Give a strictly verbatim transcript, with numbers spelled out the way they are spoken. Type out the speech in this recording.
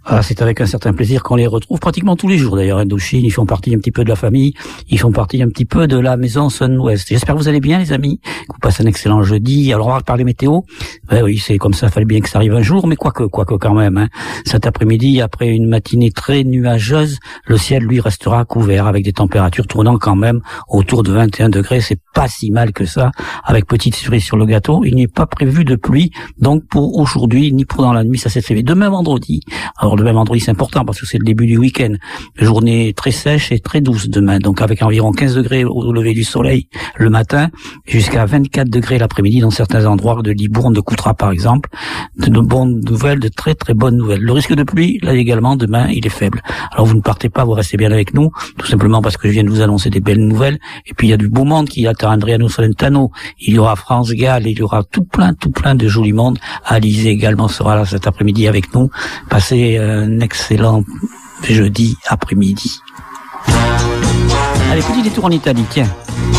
Ah, c'est avec un certain plaisir qu'on les retrouve pratiquement tous les jours d'ailleurs. Indochine, ils font partie un petit peu de la famille, ils font partie un petit peu de la maison Sun-Ouest. J'espère que vous allez bien les amis, que vous passez un excellent jeudi. Alors on va parler météo. Ben oui, c'est comme ça, il fallait bien que ça arrive un jour, mais quoique, quoique quand même. Hein. Cet après-midi, après une matinée très nuageuse, le ciel lui restera couvert avec des températures tournant quand même autour de vingt et un degrés. C'est pas si mal que ça, avec petite cerise sur le gâteau. Il n'est pas prévu de pluie, donc pour aujourd'hui ni pour dans la nuit, ça s'est fait. Demain vendredi. Alors demain vendredi c'est important parce que c'est le début du week-end. Journée très sèche et très douce demain, donc avec environ quinze degrés au lever du soleil le matin, jusqu'à vingt-quatre degrés l'après-midi dans certains endroits de Libourne, de Coutras par exemple. De, de bonnes nouvelles, de très très bonnes nouvelles. Le risque de pluie, là également, demain, il est faible. Alors vous ne partez pas, vous restez bien avec nous, tout simplement parce que je viens de vous annoncer des belles nouvelles. Et puis il y a du beau monde qui attend Adriano Celentano, il y aura France Gall, il y aura tout plein, tout plein de joli monde. Alizé également sera là cet après-midi avec nous. Passez un excellent jeudi après-midi. Allez, petit détour en Italie, tiens.